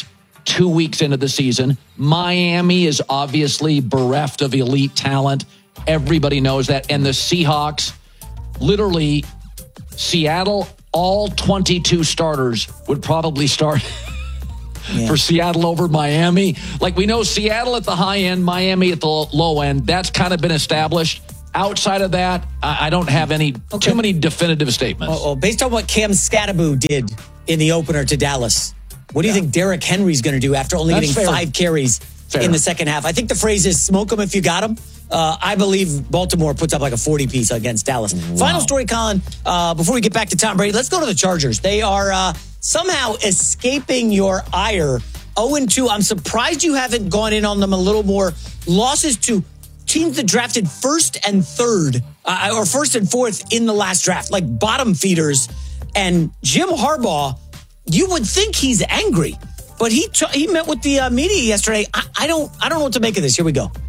2 weeks into the season. Miami is obviously bereft of elite talent. Everybody knows that. And the Seahawks, literally, Seattle, all 22 starters would probably start for Seattle over Miami. Like, we know Seattle at the high end, Miami at the low end. That's kind of been established. Outside of that, I don't have too many definitive statements. Based on what Cam Scatteraboo did in the opener to Dallas, what do you think Derrick Henry's going to do after only getting 5 carries in the second half? I think the phrase is smoke them if you got them. I believe Baltimore puts up like a 40-piece against Dallas. Wow. Final story, Colin, before we get back to Tom Brady, let's go to the Chargers. They are somehow escaping your ire. 0-2. I'm surprised you haven't gone in on them a little more. Losses to teams that drafted first and third, or first and fourth in the last draft, like bottom feeders. And Jim Harbaugh, you would think he's angry, but he met with the media yesterday. I don't know what to make of this. Here we go.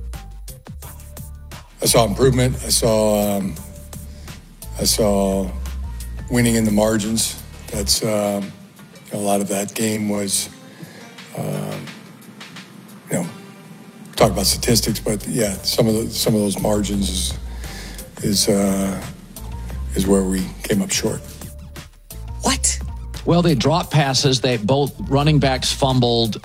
I saw improvement. I saw winning in the margins. That's a lot of that game was, talk about statistics, but yeah, some of those margins is where we came up short. What? Well, they dropped passes. They both running backs fumbled.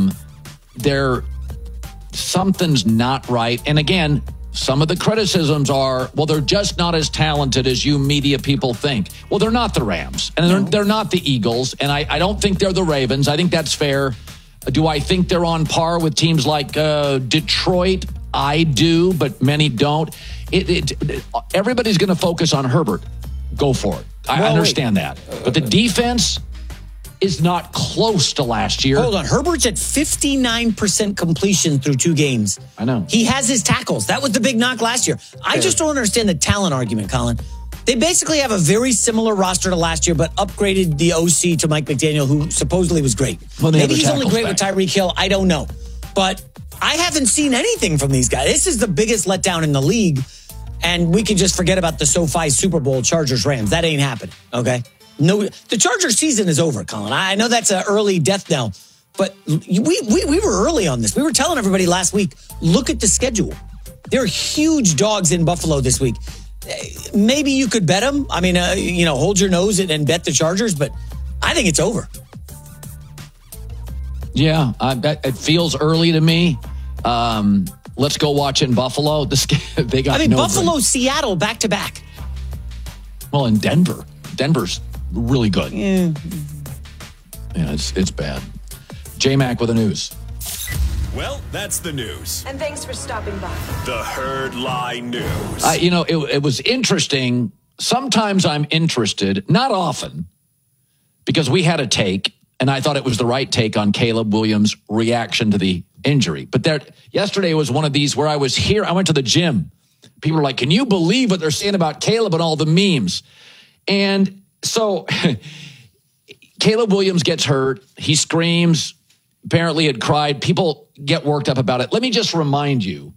Something's not right. And again, some of the criticisms are, well, they're just not as talented as you media people think. Well, they're not the Rams, and they're not the Eagles, and I don't think they're the Ravens. I think that's fair. Do I think they're on par with teams like Detroit? I do, but many don't. Everybody's going to focus on Herbert. Go for it. I understand that. But the defense is not close to last year. Hold on. Herbert's at 59% completion through 2 games. I know. He has his tackles. That was the big knock last year. I just don't understand the talent argument, Colin. They basically have a very similar roster to last year, but upgraded the OC to Mike McDaniel, who supposedly was great. Well, maybe he's only great with Tyreek Hill. I don't know. But I haven't seen anything from these guys. This is the biggest letdown in the league. And we can just forget about the SoFi Super Bowl Chargers-Rams. That ain't happening, okay? No, the Chargers season is over, Colin. I know that's an early death knell, but we were early on this. We were telling everybody last week, look at the schedule. There are huge dogs in Buffalo this week. Maybe you could bet them. I mean, hold your nose and bet the Chargers, but I think it's over. Yeah, it feels early to me. Let's go watch in Buffalo. They got. Buffalo, Seattle, back to back. Well, in Denver, Denver's really good. Yeah, it's bad. J-Mac with the news. Well, that's the news. And thanks for stopping by. The Herd Lie News. It was interesting. Sometimes I'm interested, not often, because we had a take, and I thought it was the right take on Caleb Williams' reaction to the injury. But yesterday was one of these where I was here. I went to the gym. People were like, can you believe what they're saying about Caleb and all the memes? And so Caleb Williams gets hurt. He screams, apparently had cried. People get worked up about it. Let me just remind you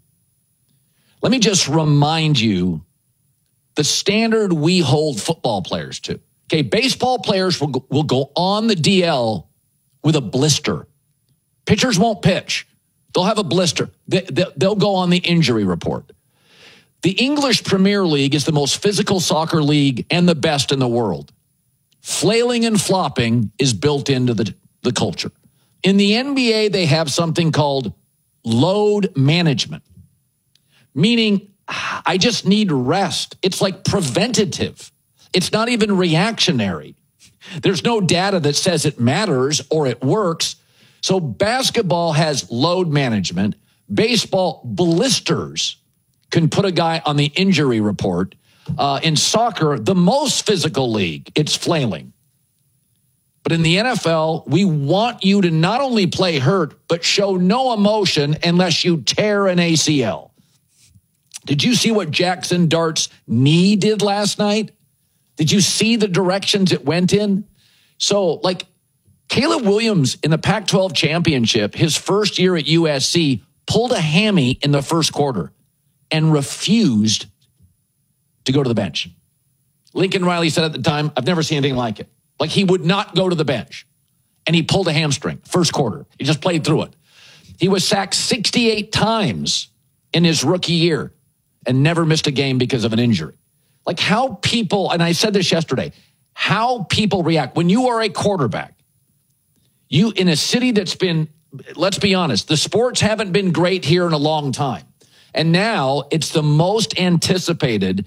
the standard we hold football players to. Okay, baseball players will go on the DL with a blister. Pitchers won't pitch. They'll have a blister. They'll go on the injury report. The English Premier League is the most physical soccer league and the best in the world. Flailing and flopping is built into the culture. In the NBA, they have something called load management, meaning I just need rest. It's like preventative. It's not even reactionary. There's no data that says it matters or it works. So basketball has load management. Baseball blisters can put a guy on the injury report. In soccer, the most physical league, it's flailing. But in the NFL, we want you to not only play hurt, but show no emotion unless you tear an ACL. Did you see what Jackson Dart's knee did last night? Did you see the directions it went in? So, like, Caleb Williams in the Pac-12 championship, his first year at USC, pulled a hammy in the first quarter and refused to go to the bench. Lincoln Riley said at the time, I've never seen anything like it. Like, he would not go to the bench. and he pulled a hamstring first quarter. He just played through it. He was sacked 68 times in his rookie year and never missed a game because of an injury. Like how people, and I said this yesterday, how people react when you are a quarterback. You in a city that's been, let's be honest, the sports haven't been great here in a long time. And now it's the most anticipated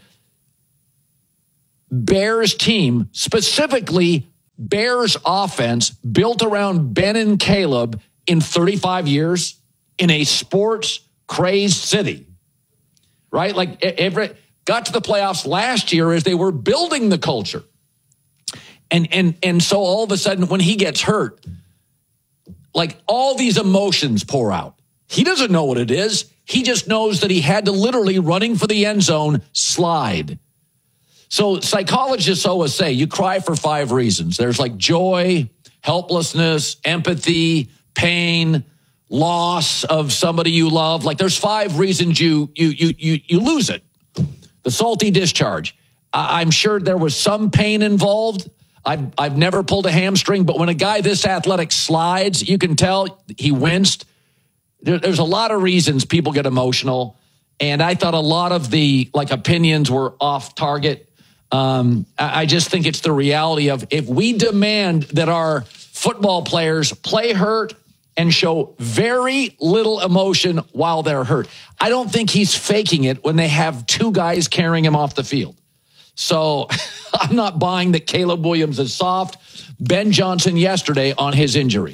Bears team, specifically Bears offense built around Ben and Caleb in 35 years in a sports crazed city, right? Like got to the playoffs last year as they were building the culture. And so all of a sudden when he gets hurt, like all these emotions pour out. He doesn't know what it is. He just knows that he had to literally running for the end zone slide. So psychologists always say you cry for 5 reasons. There's like joy, helplessness, empathy, pain, loss of somebody you love. Like there's 5 reasons you lose it. The salty discharge. I'm sure there was some pain involved. I've never pulled a hamstring, but when a guy this athletic slides, you can tell he winced. There's a lot of reasons people get emotional. And I thought a lot of the opinions were off target. I just think it's the reality of if we demand that our football players play hurt and show very little emotion while they're hurt. I don't think he's faking it when they have 2 guys carrying him off the field. So I'm not buying that Caleb Williams is soft. Ben Johnson yesterday on his injury.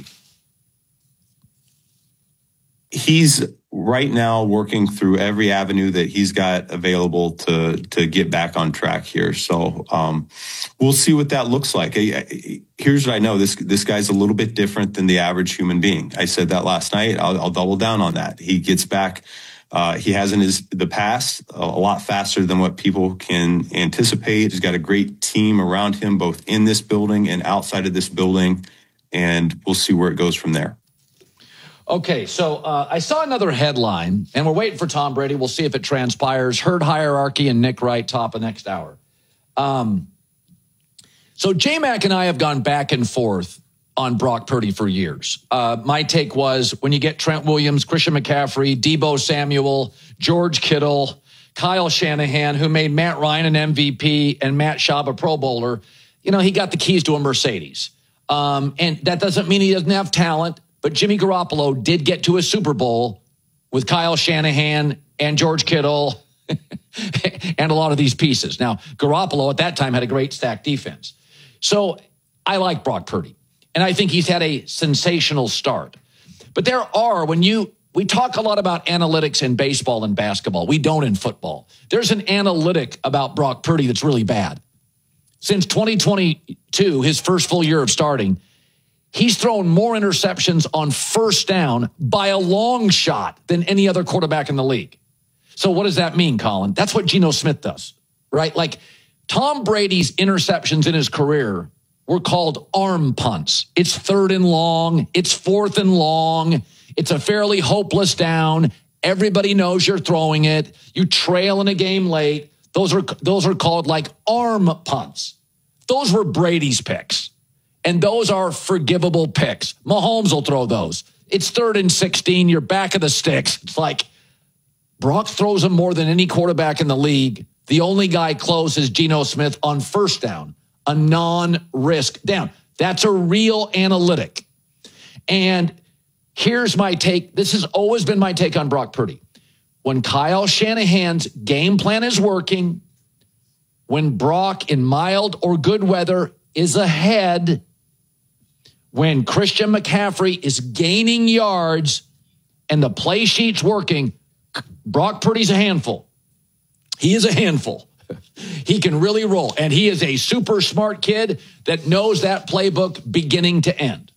He's right now working through every avenue that he's got available to get back on track here. So we'll see what that looks like. Here's what I know. This guy's a little bit different than the average human being. I said that last night. I'll double down on that. He gets back. He has in the past a lot faster than what people can anticipate. He's got a great team around him, both in this building and outside of this building. And we'll see where it goes from there. Okay, so I saw another headline, and we're waiting for Tom Brady. We'll see if it transpires. Herd hierarchy and Nick Wright top of next hour. So J-Mac and I have gone back and forth on Brock Purdy for years. My take was when you get Trent Williams, Christian McCaffrey, Deebo Samuel, George Kittle, Kyle Shanahan, who made Matt Ryan an MVP and Matt Schaub a Pro Bowler, he got the keys to a Mercedes. And that doesn't mean he doesn't have talent. But Jimmy Garoppolo did get to a Super Bowl with Kyle Shanahan and George Kittle and a lot of these pieces. Now, Garoppolo at that time had a great stacked defense. So I like Brock Purdy, and I think he's had a sensational start. But there are, we talk a lot about analytics in baseball and basketball. We don't in football. There's an analytic about Brock Purdy that's really bad. Since 2022, his first full year of starting, he's thrown more interceptions on first down by a long shot than any other quarterback in the league. So what does that mean, Colin? That's what Geno Smith does, right? Like Tom Brady's interceptions in his career were called arm punts. It's 3rd and long. It's 4th and long. It's a fairly hopeless down. Everybody knows you're throwing it. You trail in a game late. Those are called like arm punts. Those were Brady's picks. And those are forgivable picks. Mahomes will throw those. It's 3rd and 16. You're back of the sticks. It's like Brock throws them more than any quarterback in the league. The only guy close is Geno Smith on first down, a non-risk down. That's a real analytic. And here's my take. This has always been my take on Brock Purdy. When Kyle Shanahan's game plan is working, when Brock in mild or good weather is ahead, when Christian McCaffrey is gaining yards and the play sheet's working, Brock Purdy's a handful. He is a handful. He can really roll. And he is a super smart kid that knows that playbook beginning to end.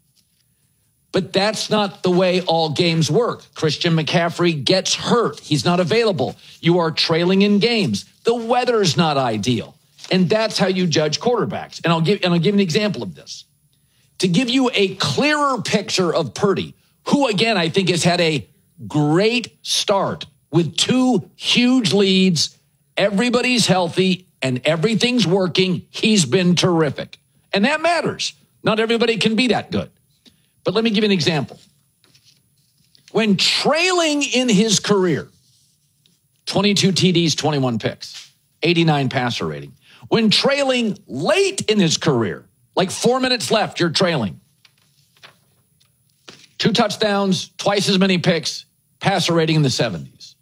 But that's not the way all games work. Christian McCaffrey gets hurt. He's not available. You are trailing in games. The weather's not ideal. And that's how you judge quarterbacks. And I'll give an example of this. To give you a clearer picture of Purdy, who, again, I think has had a great start with 2 huge leads. Everybody's healthy and everything's working. He's been terrific. And that matters. Not everybody can be that good. But let me give you an example. When trailing in his career, 22 TDs, 21 picks, 89 passer rating. When trailing late in his career, like 4 minutes left, you're trailing. 2 touchdowns, twice as many picks, passer rating in the 70s.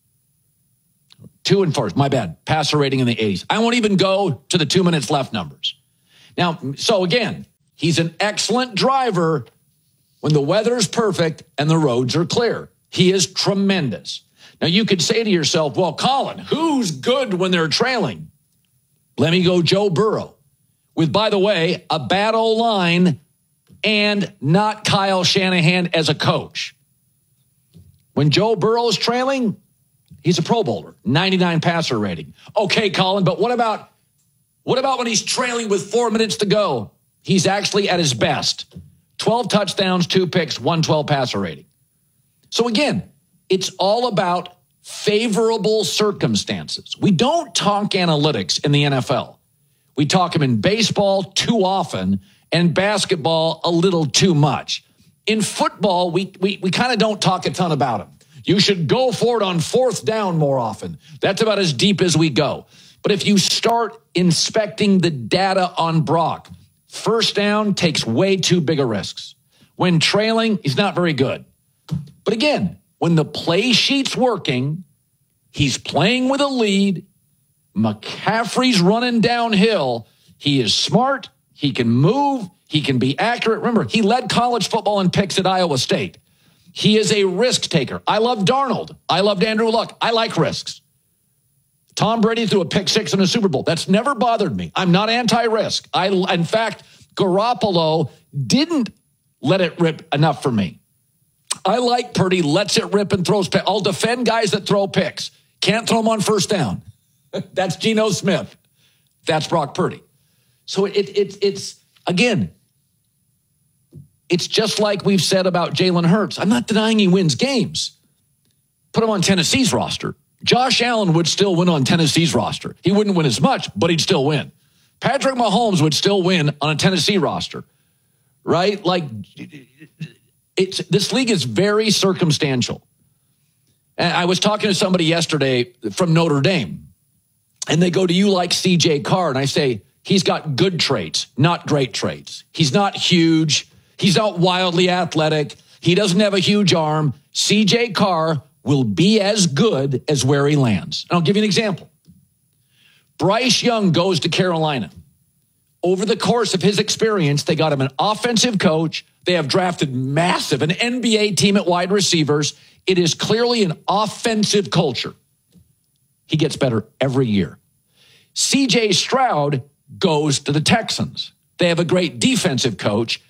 2 and 4, my bad, passer rating in the 80s. I won't even go to the 2 minutes left numbers. Now, so again, he's an excellent driver when the weather's perfect and the roads are clear. He is tremendous. Now, you could say to yourself, well, Colin, who's good when they're trailing? Let me go Joe Burrow with, by the way, a bad O-line and not Kyle Shanahan as a coach. When Joe Burrow is trailing, he's a Pro Bowler, 99 passer rating. Okay, Colin, but what about when he's trailing with 4 minutes to go? He's actually at his best. 12 touchdowns, 2 picks, 112 passer rating. So again, it's all about favorable circumstances. We don't talk analytics in the NFL. We talk them in baseball too often and basketball a little too much. In football, we kind of don't talk a ton about them. You should go for it on 4th down more often. That's about as deep as we go. But if you start inspecting the data on Brock, 1st down takes way too big of risks. When trailing, he's not very good. But again, when the play sheet's working, he's playing with a lead, McCaffrey's running downhill, he is smart, he can move, he can be accurate. Remember, he led college football in picks at Iowa State. He is a risk taker. I love Darnold. I loved Andrew Luck. I like risks. Tom Brady threw a pick 6 in a Super Bowl. That's never bothered me. I'm not anti-risk. In fact, Garoppolo didn't let it rip enough for me. I like Purdy, lets it rip and throws picks. I'll defend guys that throw picks. Can't throw them on 1st down. That's Geno Smith. That's Brock Purdy. So it's again, it's just like we've said about Jalen Hurts. I'm not denying he wins games. Put him on Tennessee's roster. Josh Allen would still win on Tennessee's roster. He wouldn't win as much, but he'd still win. Patrick Mahomes would still win on a Tennessee roster, right? Like, this league is very circumstantial. And I was talking to somebody yesterday from Notre Dame, and they go, do you like C.J. Carr? And I say, he's got good traits, not great traits. He's not huge. He's not wildly athletic. He doesn't have a huge arm. C.J. Carr will be as good as where he lands. And I'll give you an example. Bryce Young goes to Carolina. Over the course of his experience, they got him an offensive coach. They have drafted an NBA team at wide receivers. It is clearly an offensive culture. He gets better every year. C.J. Stroud goes to the Texans. They have a great defensive coach.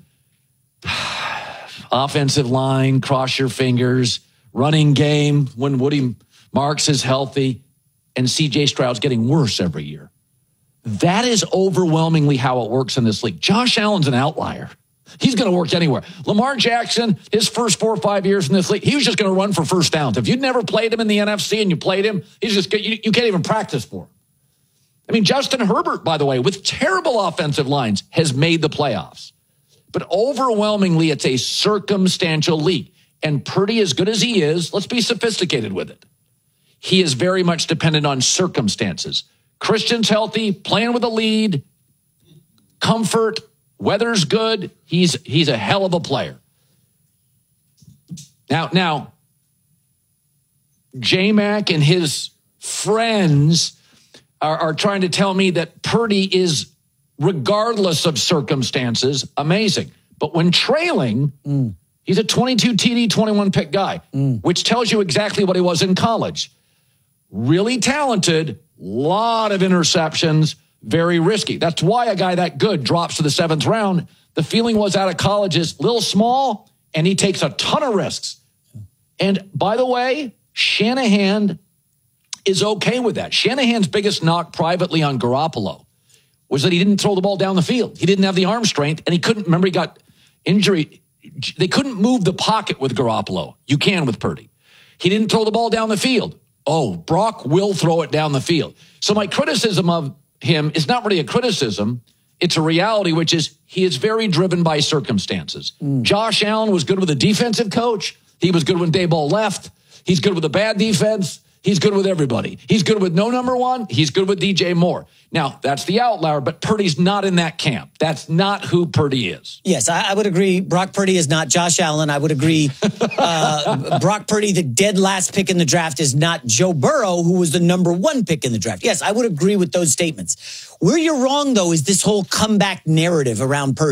Offensive line, cross your fingers. Running game when Woody Marks is healthy, and C.J. Stroud's getting worse every year. That is overwhelmingly how it works in this league. Josh Allen's an outlier. He's going to work anywhere. Lamar Jackson, his first 4 or 5 years in this league, he was just going to run for 1st downs. If you'd never played him in the NFC and you played him, you can't even practice for him. I mean, Justin Herbert, by the way, with terrible offensive lines, has made the playoffs. But overwhelmingly, it's a circumstantial league. And Purdy, as good as he is, let's be sophisticated with it. He is very much dependent on circumstances. Christian's healthy, playing with a lead, comfort, weather's good. He's a hell of a player. Now, J-Mac and his friends are trying to tell me that Purdy is, regardless of circumstances, amazing. But when trailing, he's a 22 TD, 21 pick guy, which tells you exactly what he was in college. Really talented, lot of interceptions, very risky. That's why a guy that good drops to the 7th round. The feeling was out of college is a little small, and he takes a ton of risks. And by the way, Shanahan is okay with that. Shanahan's biggest knock privately on Garoppolo was that he didn't throw the ball down the field. He didn't have the arm strength, and he couldn't, remember he got injury. They couldn't move the pocket with Garoppolo. You can with Purdy. He didn't throw the ball down the field. Oh, Brock will throw it down the field. So my criticism of him is not really a criticism. It's a reality, which is he is very driven by circumstances. Josh Allen was good with a defensive coach. He was good when Daboll left. He's good with a bad defense. He's good with everybody. He's good with no number one. He's good with DJ Moore. Now, that's the outlier, but Purdy's not in that camp. That's not who Purdy is. Yes, I would agree. Brock Purdy is not Josh Allen. I would agree. Brock Purdy, the dead last pick in the draft, is not Joe Burrow, who was the number one pick in the draft. Yes, I would agree with those statements. Where you're wrong, though, is this whole comeback narrative around Purdy.